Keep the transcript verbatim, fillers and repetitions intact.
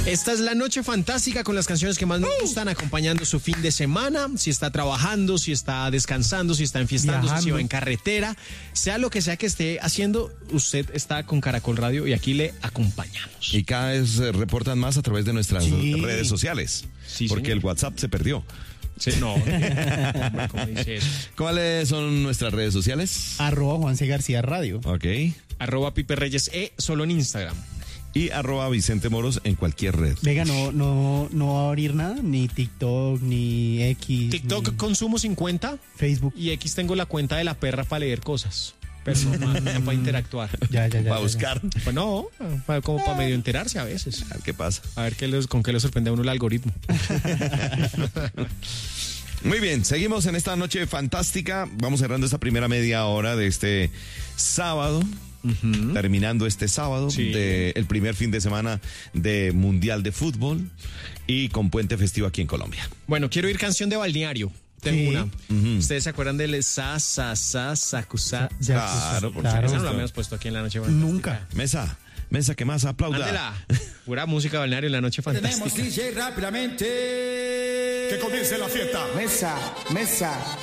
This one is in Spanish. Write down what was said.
Esta es la noche fantástica con las canciones que más nos gustan, acompañando su fin de semana. Si está trabajando, si está descansando, si está enfiestando, Viajando. si va en carretera, sea lo que sea que esté haciendo, usted está con Caracol Radio y aquí le acompañamos. Y cada vez eh, reportan más a través de nuestras Sí. redes sociales. Sí, porque señor. el WhatsApp se perdió. Sí, no, hombre, ¿cómo dice eso? ¿Cuáles son nuestras redes sociales? Arroba Juan C. García Radio. Ok. Arroba Pipe Reyes E, solo en Instagram. Y arroba Vicente Moros en cualquier red. Venga, no, no, no va a abrir nada, ni TikTok, ni X. TikTok ni consumo cincuenta Facebook. y X tengo la cuenta de la perra para leer cosas, pero no para, no para interactuar. Ya, ya, ya. Para ya, buscar. Pues no, para- como para medio enterarse a veces. A ver qué pasa. A ver qué los, con qué le sorprende a uno el algoritmo. Muy bien, seguimos en esta noche fantástica. Vamos cerrando esta primera media hora de este sábado. Terminando este sábado, Sí. de el primer fin de semana de Mundial de Fútbol y con puente festivo aquí en Colombia. Bueno, quiero ir canción de balneario. Tengo Sí. una. Ujú. ¿Ustedes se acuerdan del sa, sa, sa, sacusa? Ya, Claro, por claro. Esa no la habíamos puesto aquí en la noche fantástica. Nunca. Mesa, mesa que más aplauda. Ándela. Pura música de balneario en la noche Tenemos fantástica. D J rápidamente. Que comience la fiesta. Mesa, mesa.